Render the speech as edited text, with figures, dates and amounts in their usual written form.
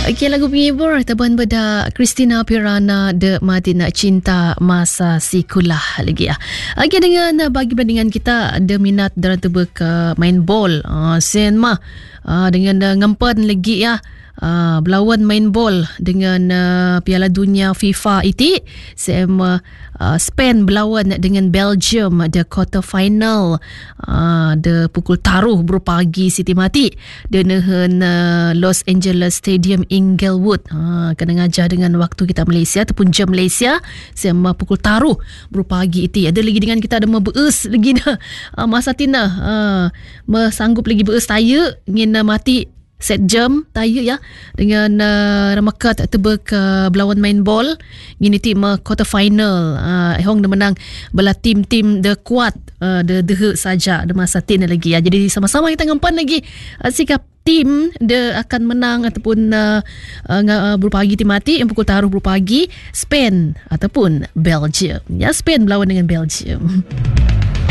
Okey, lagu penghibur tabuhan bedak Christina Pirana de Martina Cinta Masa Sikulah lagi ya. Okey, dengan bagi bandingan kita ada minat dalam tubuh ke main bol. Sen mah dengan ngempan lagi ya. Berlawan main bol dengan Piala Dunia FIFA itu Spain berlawan dengan Belgium the quarter final the pukul taruh berpagi Siti Mati dengan Los Angeles Stadium Inglewood kena ngajar dengan waktu kita Malaysia ataupun jam Malaysia sama pukul taruh berpagi itu ada lagi dengan kita ada beus lagi masa tina sanggup lagi beus taya ngin mati set jam taya ya dengan ramakat tebek berlawan main bol gini tim quarter final hong dia menang bala tim-tim the kuat the saja the masa tin lagi ya. Jadi sama-sama kita ngempan lagi sikap tim dia akan menang ataupun berpagi tim mati yang pukul taruh berpagi Spain ataupun Belgium ya. Spain berlawan dengan Belgium.